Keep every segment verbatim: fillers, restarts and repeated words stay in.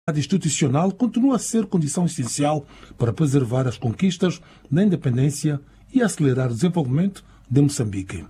A institucional continua a ser condição essencial para preservar as conquistas da independência e acelerar o desenvolvimento de Moçambique.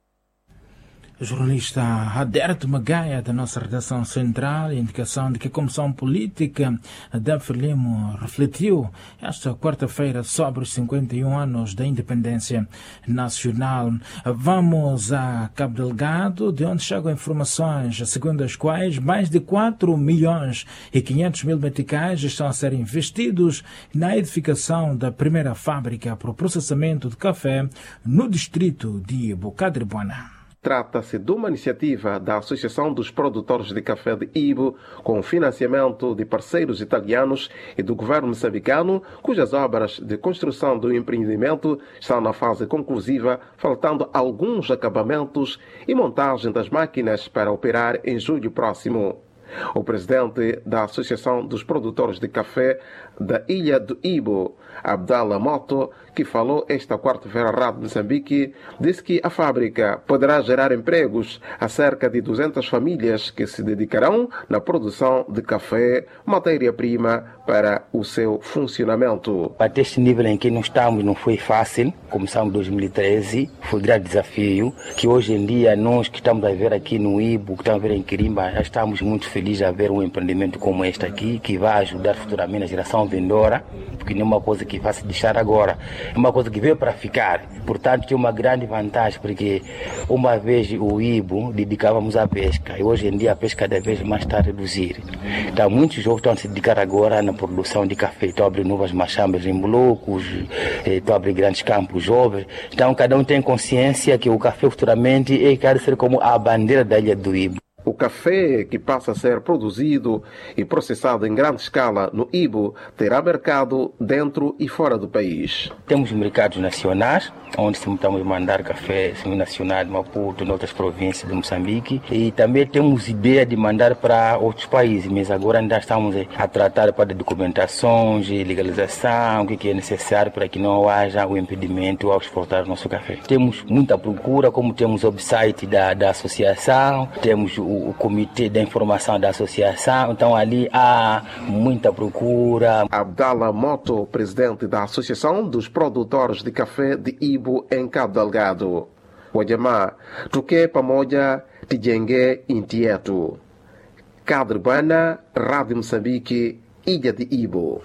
O jornalista Aderto Magaia, da nossa redação central, indicação de que a Comissão Política da Frelimo refletiu esta quarta-feira sobre os cinquenta e um anos da independência nacional. Vamos a Cabo Delgado, de onde chegam informações segundo as quais mais de quatro milhões e quinhentos mil meticais estão a ser investidos na edificação da primeira fábrica para o processamento de café no distrito de Bocadribuana. Trata-se de uma iniciativa da Associação dos Produtores de Café de Ibo, com financiamento de parceiros italianos e do governo moçambicano, cujas obras de construção do empreendimento estão na fase conclusiva, faltando alguns acabamentos e montagem das máquinas para operar em julho próximo. O presidente da Associação dos Produtores de Café da Ilha do Ibo, Abdallah Moto, que falou esta quarta-feira à Rádio Moçambique, disse que a fábrica poderá gerar empregos a cerca de duzentas famílias que se dedicarão na produção de café, matéria-prima para o seu funcionamento. Até este nível em que nós estamos não foi fácil, começamos em dois mil e treze, foi um grande desafio, que hoje em dia nós que estamos a ver aqui no Ibo, que estamos a ver em Quirimba, já estamos muito felizes a ver um empreendimento como este aqui, que vai ajudar futuramente a geração vendedora, porque não é uma coisa que vai se deixar agora, é uma coisa que veio para ficar. Portanto, tem uma grande vantagem, porque uma vez o Ibo dedicávamos à pesca, e hoje em dia a pesca cada vez mais está a reduzir. Então, muitos jovens estão a se dedicar agora na produção de café, estão a abrir novas machambas em blocos, estão a abrir grandes campos jovens. Então, cada um tem consciência que o café futuramente é quer ser como a bandeira da ilha do Ibo. O café, que passa a ser produzido e processado em grande escala no Ibo, terá mercado dentro e fora do país. Temos mercados nacionais, onde estamos a mandar café nacional de Maputo, em outras províncias de Moçambique. E também temos ideia de mandar para outros países, mas agora ainda estamos a tratar para documentações, legalização, o que é necessário para que não haja o impedimento ao exportar o nosso café. Temos muita procura, como temos o website da, da associação, temos o o comitê da informação da associação, então ali há muita procura. Abdallah Moto, presidente da Associação dos Produtores de Café de Ibo em Cabo Delgado. Wajama, tuke pamoja tijenge intietu. Cadrebana, Rádio Moçambique, Ilha de Ibo.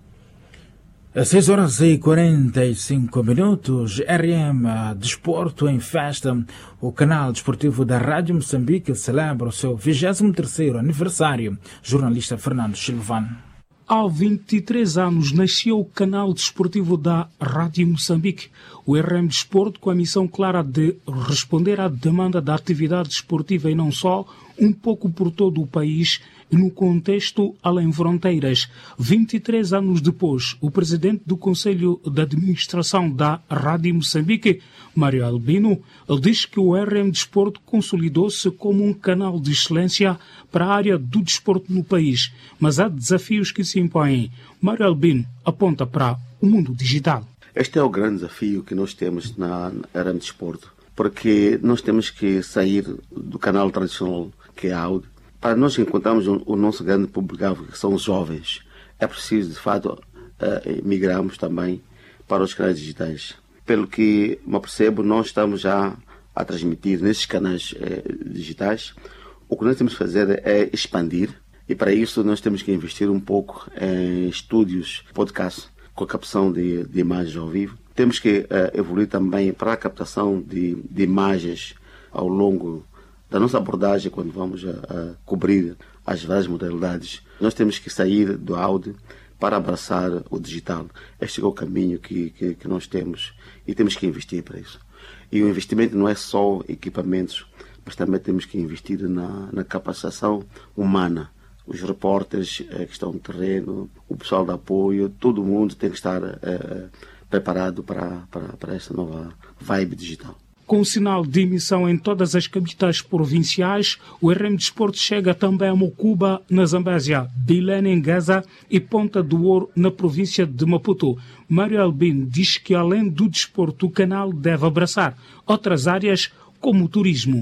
Às seis horas e quarenta e cinco minutos, R M Desporto em Festa. O canal desportivo da Rádio Moçambique celebra o seu vigésimo terceiro aniversário. Jornalista Fernando Silvano. Há vinte e três anos nasceu o canal desportivo da Rádio Moçambique. O R M Desporto, com a missão clara de responder à demanda da atividade desportiva e não só, um pouco por todo o país, no contexto além fronteiras. vinte e três anos depois, o presidente do Conselho de Administração da Rádio Moçambique, Mário Albino, diz que o R M Desporto consolidou-se como um canal de excelência para a área do desporto no país, mas há desafios que se impõem. Mário Albino aponta para o mundo digital. Este é o grande desafio que nós temos na R M Desporto, porque nós temos que sair do canal tradicional, que é áudio, para nós encontrarmos o nosso grande público, que são os jovens. É preciso, de fato, migrarmos também para os canais digitais. Pelo que me percebo, nós estamos já a transmitir nesses canais digitais. O que nós temos que fazer é expandir, e para isso nós temos que investir um pouco em estúdios, podcasts, com a captação de, de imagens ao vivo. Temos que uh, evoluir também para a captação de, de imagens ao longo da nossa abordagem, quando vamos a, a cobrir as várias modalidades. Nós temos que sair do áudio para abraçar o digital. Este é o caminho que, que, que nós temos e temos que investir para isso. E o investimento não é só equipamentos, mas também temos que investir na, na capacitação humana. Os repórteres eh, que estão no terreno, o pessoal de apoio, todo mundo tem que estar eh, preparado para, para, para esta nova vibe digital. Com o sinal de emissão em todas as capitais provinciais, o R M Desporto chega também a Mocuba, na Zambésia, Bilene, em Gaza e Ponta do Ouro, na província de Maputo. Mário Albino diz que, além do desporto, o canal deve abraçar outras áreas, como o turismo.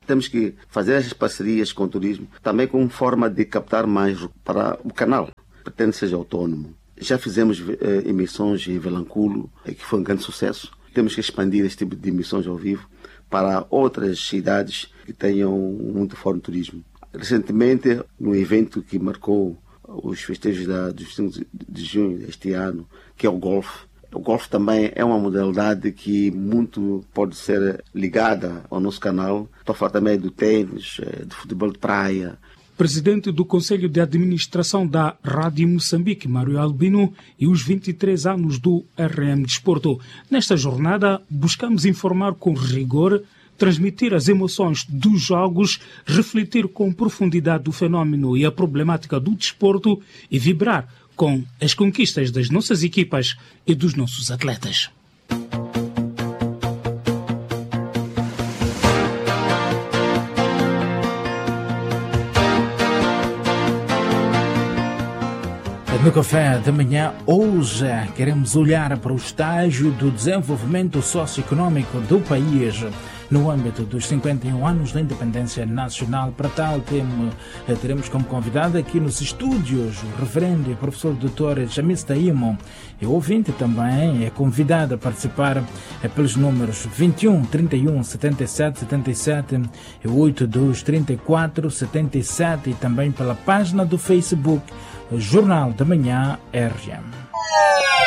Temos que fazer essas parcerias com o turismo, também como forma de captar mais para o canal. Pretende que seja autónomo. Já fizemos eh, emissões em Vilanculo, que foi um grande sucesso. Temos que expandir este tipo de emissões ao vivo para outras cidades que tenham muito forte turismo. Recentemente, no evento que marcou os festejos da, dos vinte e cinco de junho deste ano, que é o golfe, o golfe também é uma modalidade que muito pode ser ligada ao nosso canal. Estou a falar também do tênis, do futebol de praia. Presidente do Conselho de Administração da Rádio Moçambique, Mário Albino, e os vinte e três anos do R M Desporto. Nesta jornada, buscamos informar com rigor, transmitir as emoções dos jogos, refletir com profundidade o fenômeno e a problemática do desporto e vibrar com as conquistas das nossas equipas e dos nossos atletas. No café da manhã, hoje, queremos olhar para o estágio do desenvolvimento socioeconômico do país no âmbito dos cinquenta e um anos da independência nacional. Para tal, temos, teremos como convidado aqui nos estúdios o reverendo e professor doutor Jamis Taimo. E o ouvinte também é convidado a participar pelos números vinte e um, trinta e um, setenta e sete, setenta e sete e oitenta e dois, trinta e quatro, setenta e sete e também pela página do Facebook Jornal da Manhã R M.